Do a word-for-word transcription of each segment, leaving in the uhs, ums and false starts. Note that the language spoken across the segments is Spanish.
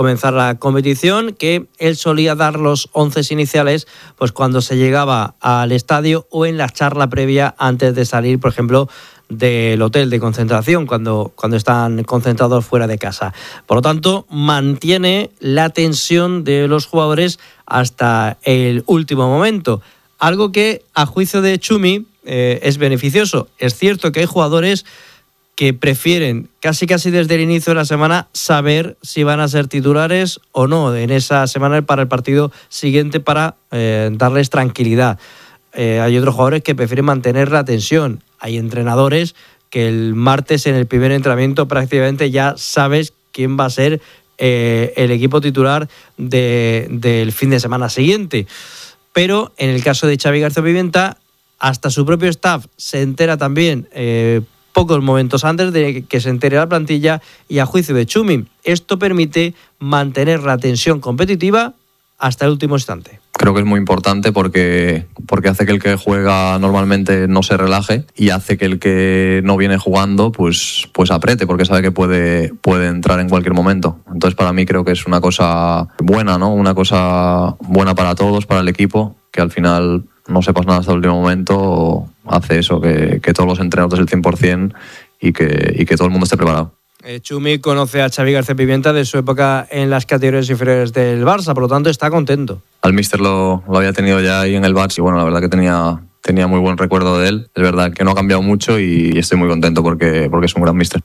comenzar la competición, que él solía dar los once iniciales pues cuando se llegaba al estadio o en la charla previa antes de salir, por ejemplo, del hotel de concentración, cuando, cuando están concentrados fuera de casa. Por lo tanto, mantiene la tensión de los jugadores hasta el último momento, algo que a juicio de Txumi eh, es beneficioso. Es cierto que hay jugadores que prefieren casi casi desde el inicio de la semana saber si van a ser titulares o no en esa semana para el partido siguiente, para eh, darles tranquilidad. Eh, hay otros jugadores que prefieren mantener la tensión. Hay entrenadores que el martes en el primer entrenamiento prácticamente ya sabes quién va a ser eh, el equipo titular de, del fin de semana siguiente. Pero en el caso de Xavi García Pimenta, hasta su propio staff se entera también eh, pocos momentos antes de que se entere la plantilla, y a juicio de Txumi, esto permite mantener la tensión competitiva hasta el último instante. Creo que es muy importante porque, porque hace que el que juega normalmente no se relaje y hace que el que no viene jugando pues, pues apriete, porque sabe que puede, puede entrar en cualquier momento. Entonces, para mí creo que es una cosa buena, ¿no? Una cosa buena para todos, para el equipo, que al final no sepas nada hasta el último momento, hace eso, que, que todos los entrenos del cien por ciento y que, y que todo el mundo esté preparado. Txumi conoce a Xavi García Pimenta de su época en las categorías inferiores del Barça, por lo tanto está contento. Al míster lo, lo había tenido ya ahí en el Barça y bueno, la verdad que tenía, tenía muy buen recuerdo de él. Es verdad que no ha cambiado mucho y, y estoy muy contento porque, porque es un gran míster.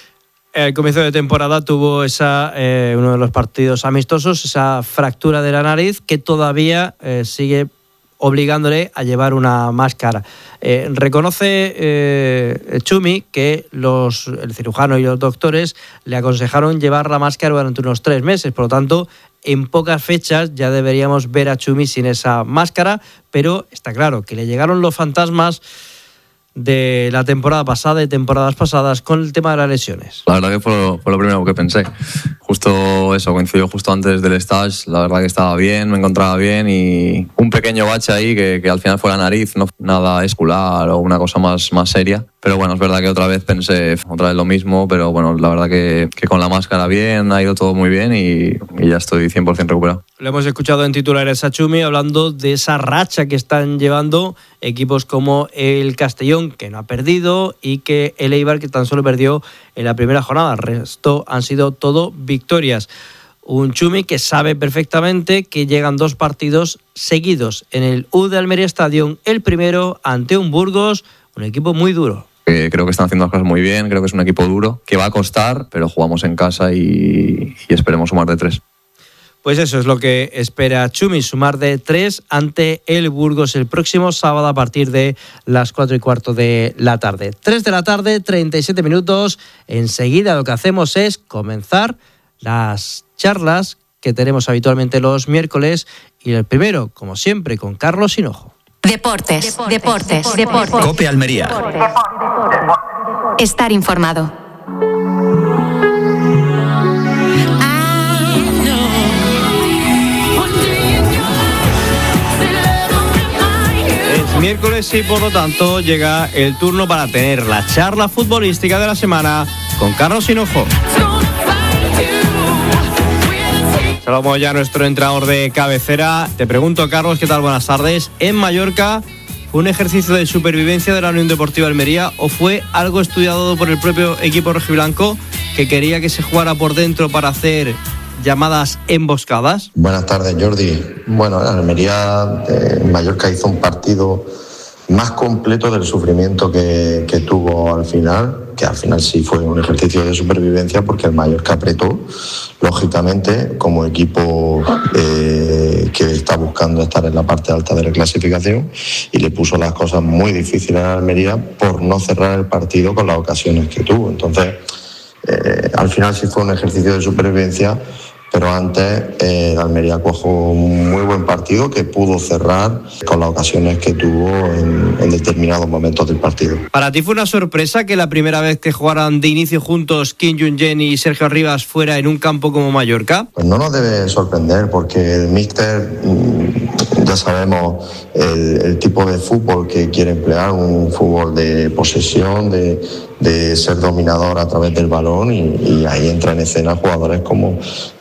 El comienzo de temporada tuvo esa, eh, uno de los partidos amistosos, esa fractura de la nariz que todavía eh, sigue obligándole a llevar una máscara. Eh, reconoce eh, Txumi que los, el cirujano y los doctores le aconsejaron llevar la máscara durante unos tres meses, por lo tanto, en pocas fechas ya deberíamos ver a Txumi sin esa máscara, pero está claro que le llegaron los fantasmas de la temporada pasada, de temporadas pasadas, con el tema de las lesiones. La verdad que fue lo, fue lo primero que pensé. Justo eso, coincidió justo antes del stage, la verdad que estaba bien, me encontraba bien y un pequeño bache ahí que, que al final fue la nariz, no nada escular o una cosa más, más seria. Pero bueno, es verdad que otra vez pensé otra vez lo mismo, pero bueno, la verdad que, que con la máscara bien, ha ido todo muy bien y, y ya estoy cien por ciento recuperado. Lo hemos escuchado en titulares a Txumi hablando de esa racha que están llevando equipos como el Castellón, que no ha perdido, y que el Eibar, que tan solo perdió en la primera jornada. El resto han sido todo victorias. Un Txumi que sabe perfectamente que llegan dos partidos seguidos en el U de Almería Stadium, el primero ante un Burgos, un equipo muy duro. Eh, creo que están haciendo las cosas muy bien, creo que es un equipo duro, que va a costar, pero jugamos en casa y, y esperemos sumar de tres. Pues eso es lo que espera Txumi, sumar de tres ante el Burgos el próximo sábado a partir de las cuatro y cuarto de la tarde. tres de la tarde, treinta y siete minutos. Enseguida lo que hacemos es comenzar las charlas que tenemos habitualmente los miércoles, y el primero, como siempre, con Carlos Hinojo. Deportes, deportes, deportes. deportes. COPE Almería. Estar informado. Es miércoles y por lo tanto llega el turno para tener la charla futbolística de la semana con Carlos Hinojo. Saludamos ya a nuestro entrenador de cabecera. Te pregunto, Carlos, ¿qué tal? Buenas tardes. En Mallorca, ¿fue un ejercicio de supervivencia de la Unión Deportiva Almería o fue algo estudiado por el propio equipo rojiblanco que quería que se jugara por dentro para hacer llamadas emboscadas? Buenas tardes, Jordi. Bueno, Almería en Mallorca hizo un partido más completo del sufrimiento que, que tuvo al final, que al final sí fue un ejercicio de supervivencia porque el Mallorca apretó, lógicamente, como equipo eh, que está buscando estar en la parte alta de la clasificación, y le puso las cosas muy difíciles a Almería por no cerrar el partido con las ocasiones que tuvo. Entonces, eh, al final sí fue un ejercicio de supervivencia, pero antes eh, Almería cuajó un muy buen partido que pudo cerrar con las ocasiones que tuvo en, en determinados momentos del partido. ¿Para ti fue una sorpresa que la primera vez que jugaran de inicio juntos Kim Jong-un y Sergio Rivas fuera en un campo como Mallorca? Pues no nos debe sorprender porque el míster, ya sabemos el, el tipo de fútbol que quiere emplear, un fútbol de posesión, de, de ser dominador a través del balón, y, y ahí entran en escena jugadores como